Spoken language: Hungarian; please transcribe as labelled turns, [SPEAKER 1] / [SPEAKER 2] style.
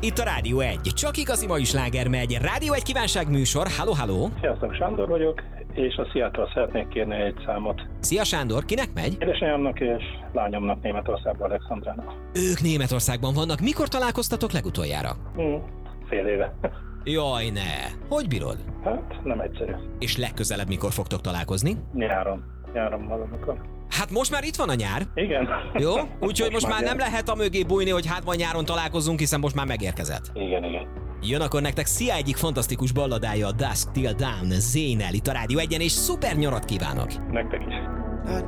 [SPEAKER 1] itt a Rádió 1. Csak igazi mai sláger megy. Rádió 1 kívánság műsor. Halló, halló.
[SPEAKER 2] Sziasztok, Sándor vagyok, és a Sziától szeretnék kérni egy számot.
[SPEAKER 1] Szia Sándor, kinek megy?
[SPEAKER 2] Édesanyámnak és lányomnak Németországban, Alexandrának.
[SPEAKER 1] Ők Németországban vannak. Mikor találkoztatok legutoljára?
[SPEAKER 2] Fél éve.
[SPEAKER 1] Jaj, ne. Hogy bírod?
[SPEAKER 2] Hát, nem egyszerű.
[SPEAKER 1] És legközelebb mikor fogtok találkozni?
[SPEAKER 2] Nyáron valamikor.
[SPEAKER 1] Hát most már itt van a nyár.
[SPEAKER 2] Igen.
[SPEAKER 1] Jó? Úgyhogy most már nem lehet a mögé bújni, hogy hát van nyáron találkozunk, hiszen most már megérkezett.
[SPEAKER 2] Igen.
[SPEAKER 1] Jön akkor nektek Szia egyik fantasztikus balladája, a Dusk Till Dawn, Zénel itt a Rádió 1-en, és szuper nyarat kívánok!
[SPEAKER 2] Nektek is.